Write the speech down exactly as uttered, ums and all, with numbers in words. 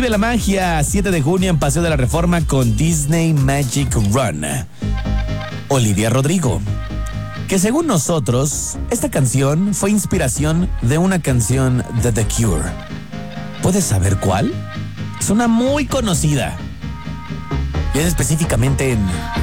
Vive la magia, siete de junio en Paseo de la Reforma con Disney Magic Run. Olivia Rodrigo, que según nosotros, esta canción fue inspiración de una canción de The Cure. ¿Puedes saber cuál? Es una muy conocida. Y es específicamente en